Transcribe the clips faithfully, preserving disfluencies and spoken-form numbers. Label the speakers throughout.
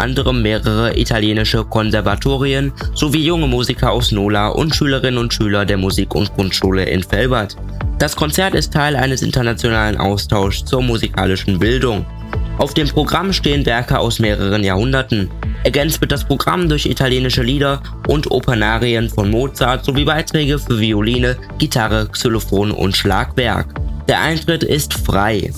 Speaker 1: anderem mehrere italienische Konservatorien sowie junge Musiker aus Nola und Schülerinnen und Schüler der Musik- und Kunstschule in Velbert. Das Konzert ist Teil eines internationalen Austauschs zur musikalischen Bildung. Auf dem Programm stehen Werke aus mehreren Jahrhunderten. Ergänzt wird das Programm durch italienische Lieder und Opernarien von Mozart sowie Beiträge für Violine, Gitarre, Xylophon und Schlagwerk. Der Eintritt ist frei.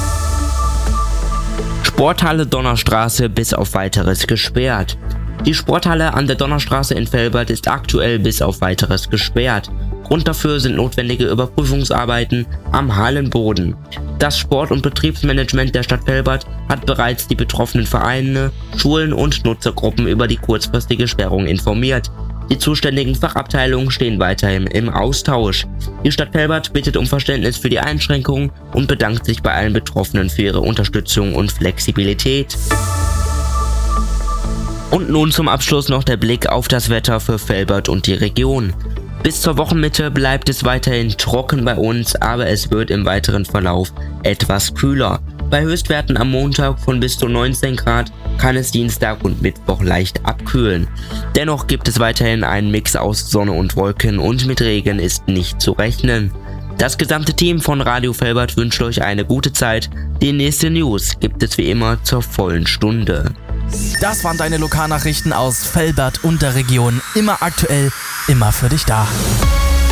Speaker 1: Sporthalle Donnerstraße bis auf Weiteres gesperrt. Die Sporthalle an der Donnerstraße in Velbert ist aktuell bis auf Weiteres gesperrt. Grund dafür sind notwendige Überprüfungsarbeiten am Hallenboden. Das Sport- und Betriebsmanagement der Stadt Velbert hat bereits die betroffenen Vereine, Schulen und Nutzergruppen über die kurzfristige Sperrung informiert. Die zuständigen Fachabteilungen stehen weiterhin im Austausch. Die Stadt Velbert bittet um Verständnis für die Einschränkungen und bedankt sich bei allen Betroffenen für ihre Unterstützung und Flexibilität. Und nun zum Abschluss noch der Blick auf das Wetter für Velbert und die Region. Bis zur Wochenmitte bleibt es weiterhin trocken bei uns, aber es wird im weiteren Verlauf etwas kühler. Bei Höchstwerten am Montag von bis zu neunzehn Grad kann es Dienstag und Mittwoch leicht abkühlen. Dennoch gibt es weiterhin einen Mix aus Sonne und Wolken und mit Regen ist nicht zu rechnen. Das gesamte Team von Radio Velbert wünscht euch eine gute Zeit. Die nächste News gibt es wie immer zur vollen Stunde.
Speaker 2: Das waren deine Lokalnachrichten aus Velbert und der Region. Immer aktuell, immer für dich da.